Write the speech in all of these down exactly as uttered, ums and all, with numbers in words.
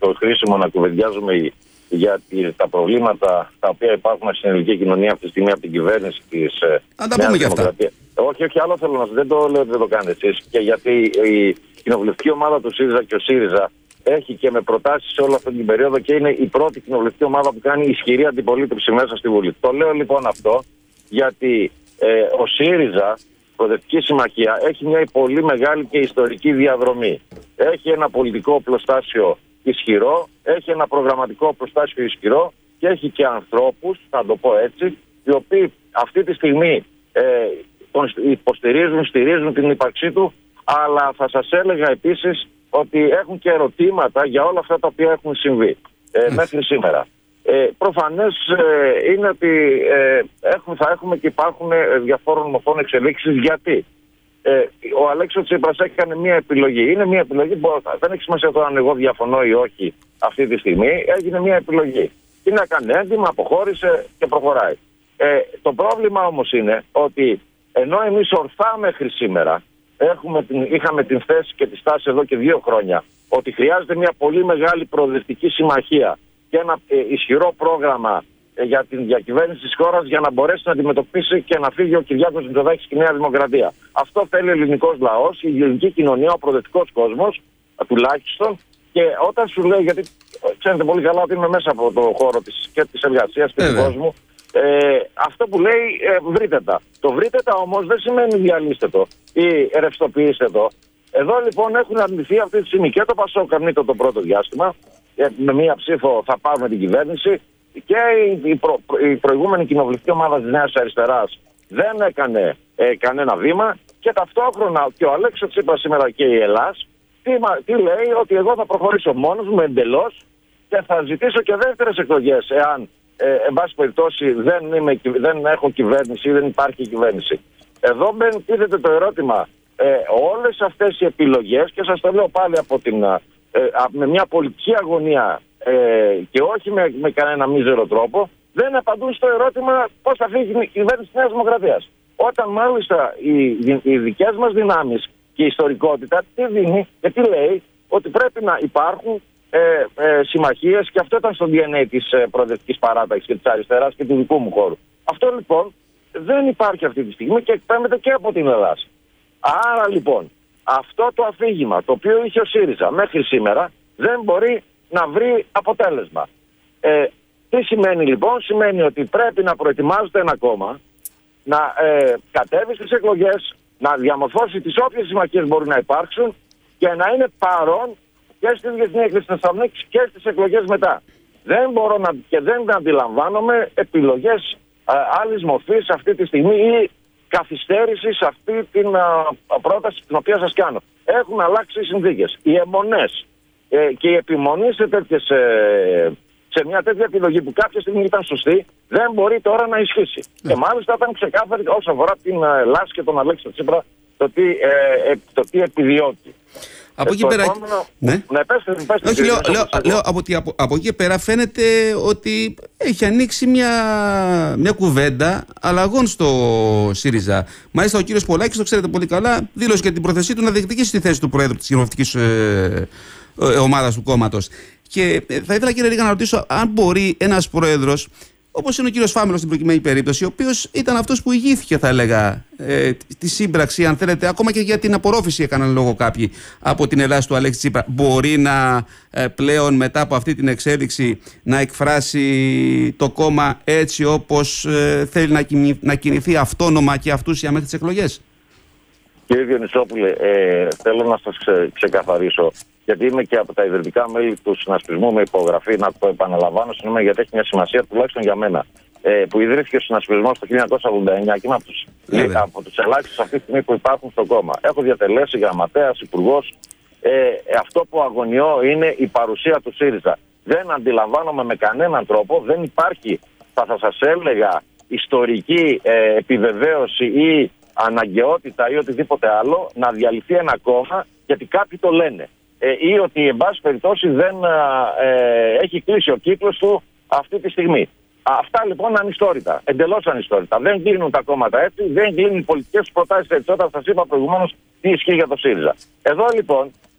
το χρήσιμο να κουβεντιάζουμε για τα προβλήματα τα οποία υπάρχουν στην ελληνική κοινωνία αυτή τη στιγμή από την κυβέρνηση της Νέας Δημοκρατίας. Όχι, όχι, άλλο θέλω να σας, δεν το λέω ότι δεν το κάνετε εσείς. Και γιατί η κοινοβουλευτική ομάδα του ΣΥΡΙΖΑ και ο ΣΥΡΙΖΑ έχει και με προτάσεις σε όλη αυτή την περίοδο και είναι η πρώτη κοινοβουλευτική ομάδα που κάνει ισχυρή αντιπολίτευση μέσα στη Βουλή. Το λέω λοιπόν αυτό γιατί ε, ο ΣΥΡΙΖΑ, Προοδευτική Συμμαχία, έχει μια πολύ μεγάλη και ιστορική διαδρομή. Έχει ένα πολιτικό οπλοστάσιο ισχυρό, έχει ένα προγραμματικό οπλοστάσιο ισχυρό και έχει και ανθρώπους, θα το πω έτσι, οι οποίοι αυτή τη στιγμή ε, τον υποστηρίζουν, στηρίζουν την ύπαρξή του, αλλά θα σας έλεγα επίσης ότι έχουν και ερωτήματα για όλα αυτά τα οποία έχουν συμβεί ε, mm. μέχρι σήμερα. Ε, προφανές ε, είναι ότι ε, έχουν, θα έχουμε και υπάρχουν ε, διαφόρων μορφών εξελίξεις. Γιατί ε, ο Αλέξης Τσίπρας έκανε μια επιλογή. Είναι μια επιλογή που δεν έχει σημασία το αν εγώ διαφωνώ ή όχι αυτή τη στιγμή. Έγινε μια επιλογή. Είναι έκανε έντοιμα, αποχώρησε και προχωράει. Ε, το πρόβλημα όμως είναι ότι ενώ εμείς ορθά μέχρι σήμερα έχουμε την, είχαμε την θέση και τη στάση εδώ και δύο χρόνια ότι χρειάζεται μια πολύ μεγάλη προοδευτική συμμαχία και ένα ε, ισχυρό πρόγραμμα ε, για την διακυβέρνηση της χώρας για να μπορέσει να αντιμετωπίσει και να φύγει ο Κυριάκος Μητσοτάκης και η Νέα Δημοκρατία. Αυτό θέλει ο ελληνικός λαός, η ελληνική κοινωνία, ο προοδευτικός κόσμος τουλάχιστον. Και όταν σου λέει, γιατί ξέρετε πολύ καλά ότι είμαι μέσα από το χώρο της, και της εργασίας και του κόσμου, ε, αυτό που λέει ε, βρείτε τα. Το βρείτε τα όμως δεν σημαίνει διαλύστε το ή ρευστοποιήστε το. Εδώ λοιπόν έχουν αρνηθεί αυτή τη στιγμή και το Πασόκ αρνείται το πρώτο διάστημα. Με μία ψήφο θα πάρουμε την κυβέρνηση και η, προ, η προηγούμενη κοινοβουλευτική ομάδα της Νέας Αριστεράς δεν έκανε ε, κανένα βήμα και ταυτόχρονα και ο Αλέξης Τσίπρας σήμερα και η Ελλάς τι, τι λέει, ότι εγώ θα προχωρήσω μόνος μου εντελώς και θα ζητήσω και δεύτερες εκλογές εάν ε, εν πάση περιπτώσει δεν, είμαι, δεν έχω κυβέρνηση ή δεν υπάρχει κυβέρνηση. Εδώ μπαίνει, τίθεται το ερώτημα, ε, όλες αυτές οι επιλογές, και σας το λέω πάλι από την, ε, με μια πολιτική αγωνία ε, και όχι με, με κανένα μίζερο τρόπο, δεν απαντούν στο ερώτημα πώς θα φύγει η κυβέρνηση της Νέας Δημοκρατίας. Όταν μάλιστα οι, οι δικές μας δυνάμεις και η ιστορικότητα τι δίνει και τι λέει, ότι πρέπει να υπάρχουν ε, ε, συμμαχίες, και αυτό ήταν στο ντι εν έι της ε, προοδευτικής παράταξης και της αριστεράς και του δικού μου χώρου. Αυτό λοιπόν δεν υπάρχει αυτή τη στιγμή και εκπέμπεται και από την Ελλάδα. Άρα λοιπόν αυτό το αφήγημα το οποίο είχε ο ΣΥΡΙΖΑ μέχρι σήμερα δεν μπορεί να βρει αποτέλεσμα. Ε, τι σημαίνει λοιπόν? Σημαίνει ότι πρέπει να προετοιμάζεται ένα κόμμα, να ε, κατέβει στις εκλογές, να διαμορφώσει τις όποιες συμμαχίες μπορούν να υπάρξουν και να είναι παρόν και στη Διεθνή Έκθεση Θεσσαλονίκης και στις εκλογές μετά. Δεν μπορώ να, και δεν αντιλαμβάνομαι επιλογές α, άλλης μορφής αυτή τη στιγμή ή καθυστέρηση σε αυτή την α, πρόταση την οποία σας κάνω. Έχουν αλλάξει οι συνθήκες. Οι αιμονές ε, και η επιμονή σε, τέτοιες, ε, σε μια τέτοια επιλογή που κάποια στιγμή ήταν σωστή δεν μπορεί τώρα να ισχύσει. Mm. Και μάλιστα ήταν ξεκάθαρη όσον αφορά την Ελλάδα και τον Αλέξη Τσίπρα το τι, ε, ε, το τι επιδιώκει. Από εκεί πέρα. Επόμενο... Ναι. Ναι, πέστε, πέστε, Όχι, λέω, λέω, λέω από, από, από εκεί πέρα φαίνεται ότι έχει ανοίξει μια, μια κουβέντα αλλαγών στο ΣΥΡΙΖΑ. Μάλιστα, ο κύριος Πολάκης, το ξέρετε πολύ καλά, δήλωσε και την προθεσή του να διεκδικήσει τη θέση του Προέδρου της κοινοβουλευτικής ε, ε, ομάδας του κόμματος. Και ε, θα ήθελα, κύριε Ρίγα, να ρωτήσω αν μπορεί ένας πρόεδρος, όπως είναι ο κύριος Φάμελος στην προκειμένη περίπτωση, ο οποίος ήταν αυτός που ηγήθηκε, θα έλεγα, ε, τη σύμπραξη, αν θέλετε, ακόμα και για την απορρόφηση έκαναν λόγο κάποιοι από την Ελλάδα του Αλέξη Τσίπρα. Μπορεί να ε, πλέον μετά από αυτή την εξέλιξη να εκφράσει το κόμμα έτσι όπως ε, θέλει να, κινη, να κινηθεί αυτόνομα και αυτούσια μέχρι τις εκλογές? Κύριε Διονυσόπουλε, ε, θέλω να σας ξε, ξεκαθαρίσω, γιατί είμαι και από τα ιδρυτικά μέλη του συνασπισμού με υπογραφή, να το επαναλαμβάνω, συγγνώμη, γιατί έχει μια σημασία τουλάχιστον για μένα. Ε, που ιδρύθηκε ο συνασπισμός το χίλια εννιακόσια ογδόντα εννιά και είμαι από τους, από τους ελάχιστους αυτή τη στιγμή που υπάρχουν στο κόμμα. Έχω διατελέσει γραμματέας, υπουργός. Ε, αυτό που αγωνιώ είναι η παρουσία του ΣΥΡΙΖΑ. Δεν αντιλαμβάνομαι με κανέναν τρόπο, δεν υπάρχει, θα, θα σας έλεγα, ιστορική ε, επιβεβαίωση ή αναγκαιότητα ή οτιδήποτε άλλο να διαλυθεί ένα κόμμα γιατί κάποιοι το λένε. Ε, ή ότι εν πάση περιπτώσει δεν ε, έχει κλείσει ο κύκλος του αυτή τη στιγμή. Αυτά λοιπόν ανιστόρητα, εντελώς ανιστόρητα. Δεν κλείνουν τα κόμματα έτσι, δεν κλείνουν οι πολιτικές προτάσεις έτσι. Όταν σας είπα προηγουμένως τι ισχύει για το ΣΥΡΙΖΑ. Εδώ λοιπόν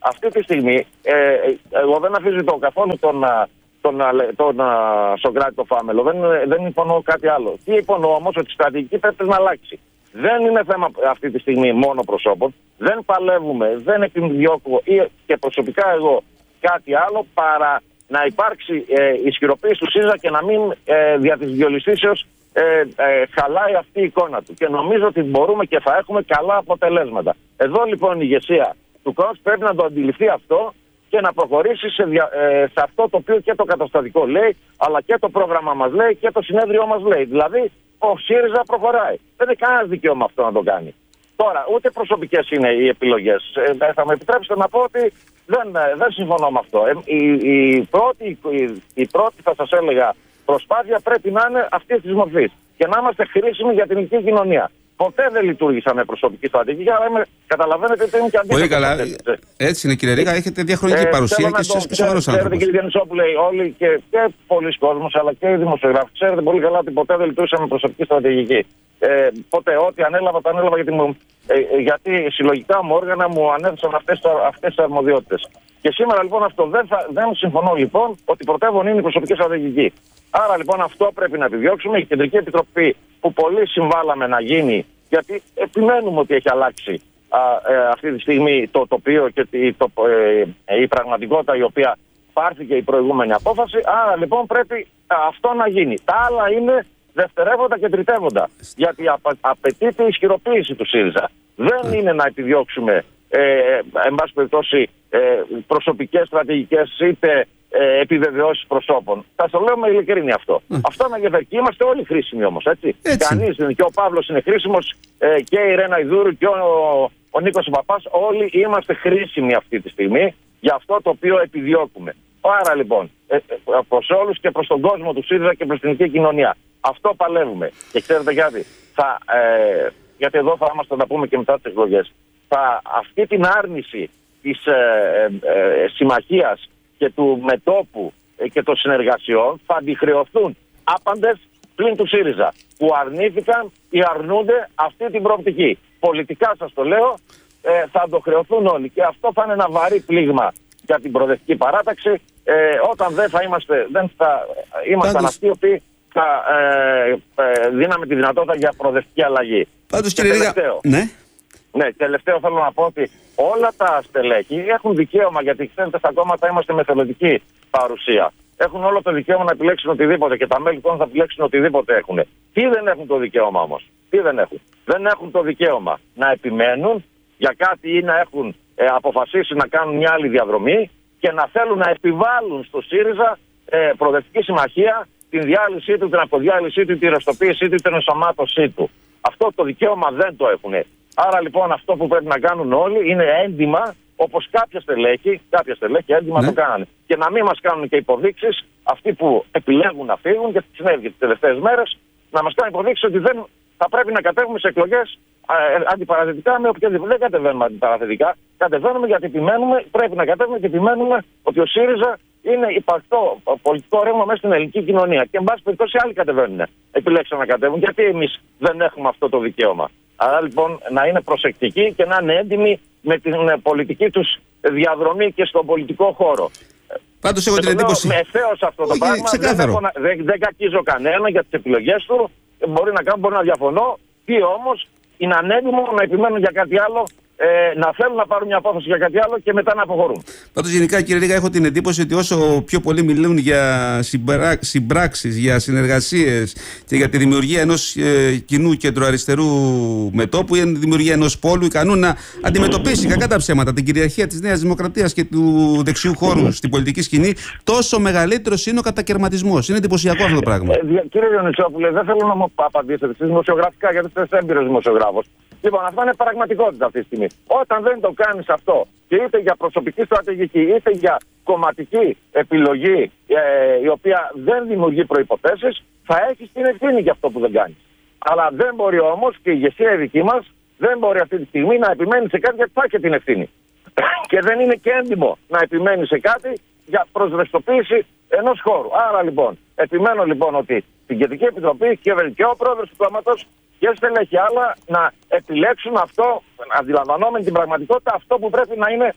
αυτή τη στιγμή, ε, εγώ δεν αφιζητώ καθόλου τον, τον, τον, τον Σωκράτη το Φάμελο, δεν, δεν υπονοώ κάτι άλλο. Τι υπονοώ όμως, ότι η στρατηγική πρέπει να αλλάξει. Δεν είναι θέμα αυτή τη στιγμή μόνο προσώπων, δεν παλεύουμε, δεν επιδιώκω ή και προσωπικά εγώ κάτι άλλο παρά να υπάρξει ε, ισχυροποίηση του ΣΥΡΙΖΑ και να μην ε, δια της διολυστήσεως ε, ε, χαλάει αυτή η εικόνα του. Και νομίζω ότι μπορούμε και θα έχουμε καλά αποτελέσματα. Εδώ λοιπόν η ηγεσία του κόμματος πρέπει να το αντιληφθεί αυτό και να προχωρήσει σε, δια, ε, σε αυτό το οποίο και το καταστατικό λέει, αλλά και το πρόγραμμα μας λέει και το συνέδριό μας λέει. Δηλαδή ο ΣΥΡΙΖΑ προχωράει. Δεν έχει κανένα δικαίωμα αυτό να το κάνει. Τώρα, ούτε προσωπικές είναι οι επιλογές. Ε, θα μου επιτρέψετε να πω ότι δεν, δεν συμφωνώ με αυτό. Ε, η, η, πρώτη, η, η πρώτη, θα σας έλεγα, προσπάθεια πρέπει να είναι αυτή τη μορφή και να είμαστε χρήσιμοι για την ελληνική κοινωνία. Ποτέ δεν λειτουργήσα με προσωπική στρατηγική, αλλά είμαι, καταλαβαίνετε ότι είναι και αντίθετο. Πολύ καλά. Έτσι είναι, κύριε Ρίγα, έχετε διαχρονική ε, παρουσία και εσείς και σοβαρός άνθρωπος. Ξέρετε, κύριε Διανυσόπουλε, όλοι και, και πολλοί κόσμος, αλλά και οι δημοσιογράφοι, ξέρετε πολύ καλά ότι ποτέ δεν λειτουργήσα με προσωπική στρατηγική. Ε, ποτέ, ό,τι ανέλαβα, το ανέλαβα γιατί, μου, ε, γιατί συλλογικά μου όργανα μου ανέθεσαν αυτές, αυτές τις αρμοδιότητες. Και σήμερα λοιπόν αυτό δεν, θα, δεν συμφωνώ λοιπόν ότι πρωτεύον είναι η προσωπική στρατηγική. Άρα λοιπόν αυτό πρέπει να επιδιώξουμε. Η Κεντρική Επιτροπή που πολύ συμβάλαμε να γίνει, γιατί επιμένουμε ότι έχει αλλάξει α, ε, αυτή τη στιγμή το τοπίο και τη, το, ε, η πραγματικότητα η οποία πάρθηκε η προηγούμενη απόφαση. Άρα λοιπόν πρέπει αυτό να γίνει. Τα άλλα είναι δευτερεύοντα και τριτεύοντα. Γιατί απα, απαιτείται η ισχυροποίηση του ΣΥΡΙΖΑ. Δεν είναι να επιδιώξουμε ε, εν πάση περιπτώσει ε, προσωπικές στρατηγικές είτε ε, επιβεβαιώσεις προσώπων. Θα το λέω με ειλικρίνη αυτό. Mm. Αυτό με ενδιαφέρει. Είμαστε όλοι χρήσιμοι όμως. Έτσι. Έτσι. Κανείς δεν είναι. Και ο Παύλος είναι χρήσιμος ε, και η Ρένα Ιδούρου και ο, ο Νίκος Παπάς. Όλοι είμαστε χρήσιμοι αυτή τη στιγμή για αυτό το οποίο επιδιώκουμε. Άρα λοιπόν, ε, ε, προς όλους και προς τον κόσμο του ΣΥΡΙΖΑ και προς την ελληνική κοινωνία. Αυτό παλεύουμε. Και ξέρετε γιατί. Θα, ε, γιατί εδώ θα είμαστε να πούμε και μετά τις εκλογές. Θα αυτή την άρνηση της ε, ε, ε, συμμαχίας και του μετώπου ε, και των συνεργασιών θα αντιχρεωθούν άπαντες πλην του ΣΥΡΙΖΑ που αρνήθηκαν ή αρνούνται αυτή την προοπτική. Πολιτικά σας το λέω, ε, θα αντοχρεωθούν όλοι και αυτό θα είναι ένα βαρύ πλήγμα για την προοδευτική παράταξη ε, όταν δεν θα είμαστε, δεν θα ήμασταν αυτοί οι οποίοι θα ε, ε, δίναμε τη δυνατότητα για προοδευτική αλλαγή. Πάντως κύριε Ρίγα, ναι. Ναι, τελευταίο θέλω να πω ότι όλα τα στελέχη έχουν δικαίωμα, γιατί ξέρετε στα κόμματα είμαστε με θελοντική παρουσία. Έχουν όλο το δικαίωμα να επιλέξουν οτιδήποτε και τα μέλη των θα επιλέξουν οτιδήποτε έχουν. Τι δεν έχουν το δικαίωμα όμως? Τι δεν έχουν? Δεν έχουν το δικαίωμα να επιμένουν για κάτι ή να έχουν ε, αποφασίσει να κάνουν μια άλλη διαδρομή και να θέλουν να επιβάλλουν στο ΣΥΡΙΖΑ ε, προοδευτική συμμαχία, την διάλυσή του, την αποδιάλυσή του, τη ρευστοποίησή του, την ενσωμάτωσή του. Αυτό το δικαίωμα δεν το έχουν. Άρα λοιπόν αυτό που πρέπει να κάνουν όλοι είναι έντιμα, όπως κάποια στελέχη, κάποια στελέχη έντιμα ναι. το κάνανε. Και να μην μας κάνουν και υποδείξεις αυτοί που επιλέγουν να φύγουν, γιατί συνέβη τις τελευταίες μέρες, να μας κάνουν υποδείξεις ότι δεν θα πρέπει να κατέβουμε σε εκλογές ε, αντιπαραθετικά με οποιαδήποτε. Δεν κατεβαίνουμε αντιπαραθετικά. Κατεβαίνουμε γιατί επιμένουμε, πρέπει να κατέβουμε και επιμένουμε ότι ο ΣΥΡΙΖΑ είναι υπαρκτό πολιτικό ρεύμα μέσα στην ελληνική κοινωνία. Και εν πάση περιπτώσει άλλοι κατεβαίνουν. Επιλέξαν να κατέβουν. Γιατί εμείς δεν έχουμε αυτό το δικαίωμα? Άρα λοιπόν να είναι προσεκτικοί και να είναι έντιμοι με την πολιτική τους διαδρομή και στον πολιτικό χώρο. Πάντως έχω την εντύπωση. Με ευθέως αυτό το πράγμα. Δεν, έχω, δεν, δεν κακίζω κανένα για τις επιλογές του. Μπορεί να κάνω, μπορεί να διαφωνώ. Τι όμως είναι ανέντιμο να επιμένουν για κάτι άλλο, ε, να θέλουν να πάρουν μια απόφαση για κάτι άλλο και μετά να αποχωρούν. Πάντως γενικά κύριε Ρίγα έχω την εντύπωση ότι όσο πιο πολύ μιλούν για συμπρά... συμπράξεις, για συνεργασίες και για τη δημιουργία ενός ε, κοινού κεντροαριστερού μετώπου ή τη δημιουργία ενός πόλου ικανού να αντιμετωπίσει κακά τα ψέματα την κυριαρχία της Νέας Δημοκρατίας και του δεξιού χώρου στην πολιτική σκηνή, τόσο μεγαλύτερος είναι ο κατακαιρματισμός. Είναι εντυπωσιακό αυτό το πράγμα. Ε, κύριε Διονυσόπουλε, δεν θέλω να μου απαντήσετε εσείς δημοσιογραφικά, γιατί είστε έμπειρος δημοσιογράφος. Λοιπόν, αυτό είναι πραγματικότητα αυτή τη στιγμή. Όταν δεν το κάνεις αυτό, και είτε για προσωπική στρατηγική, είτε για κομματική επιλογή, ε, η οποία δεν δημιουργεί προϋποθέσεις, θα έχεις την ευθύνη για αυτό που δεν κάνεις. Αλλά δεν μπορεί όμως και η ηγεσία δική μας δεν μπορεί αυτή τη στιγμή να επιμένει σε κάτι γιατί θα έχει την ευθύνη. Και δεν είναι και έντιμο να επιμένει σε κάτι για προσρευστοποίηση ενός χώρου. Άρα λοιπόν, επιμένω λοιπόν ότι την Κεντρική Επιτροπή και ο πρόεδρος του κόμματος και στελέχη άλλα να επιλέξουν αυτό, αντιλαμβανόμενοι την πραγματικότητα, αυτό που πρέπει να είναι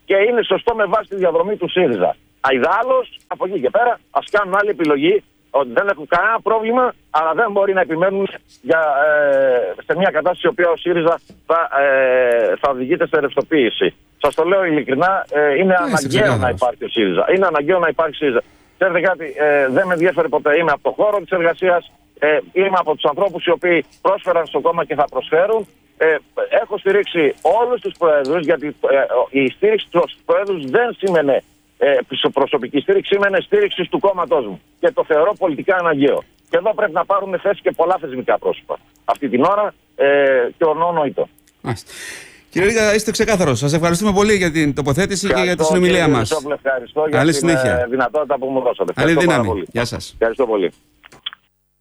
και είναι σωστό με βάση τη διαδρομή του ΣΥΡΙΖΑ. Αιδάλλως, από εκεί και πέρα, ας κάνουν άλλη επιλογή, ότι δεν έχουν κανένα πρόβλημα, αλλά δεν μπορεί να επιμένουν για, ε, σε μια κατάσταση η οποία ο ΣΥΡΙΖΑ θα, ε, θα οδηγείται σε ρευστοποίηση. Σας το λέω ειλικρινά, ε, είναι yeah, αναγκαίο να υπάρχει ο ΣΥΡΙΖΑ. Είναι αναγκαίο να υπάρχει ΣΥΡΙΖΑ. Ξέρετε κάτι, ε, δεν με ενδιαφέρει ποτέ. Είμαι από το χώρο της εργασίας, ε, είμαι από τους ανθρώπους οι οποίοι πρόσφεραν στο κόμμα και θα προσφέρουν. Ε, έχω στηρίξει όλους τους προέδρους, γιατί ε, η στήριξη στους προέδρους δεν σήμαινε ε, προσωπική στήριξη, σήμαινε στήριξη του κόμματός μου. Και το θεωρώ πολιτικά αναγκαίο. Και εδώ πρέπει να πάρουν θέση και πολλά θεσμικά πρόσωπα. Αυτή την ώρα ε, και ορνόνοητο. Κύριε Λίγκα, είστε ξεκάθαρος. Σας ευχαριστούμε πολύ για την τοποθέτηση ευχαριστώ, και για τη συνομιλία μας. Ευχαριστώ για την δυνατότητα που μου δώσατε. Καλή συνέχεια. Γεια σας. Ευχαριστώ πολύ.